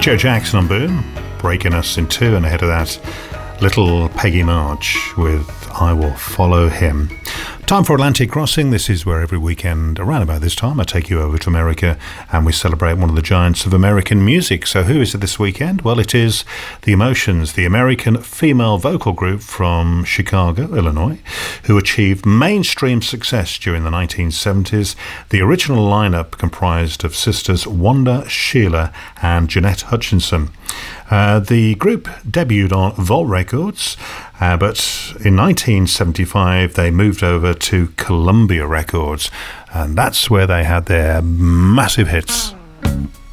Joe Jackson on Boom, breaking us in two, and ahead of that, little Peggy March with I Will Follow Him. Time for Atlantic Crossing. This is where every weekend, around about this time, I take you over to America and we celebrate one of the giants of American music. So who is it this weekend? Well, it is The Emotions, the American female vocal group from Chicago, Illinois, who achieved mainstream success during the 1970s. The original lineup comprised of sisters Wanda, Sheila and Jeanette Hutchinson. The group debuted on Vault Records, but in 1975 they moved over to Columbia Records, and that's where they had their massive hits.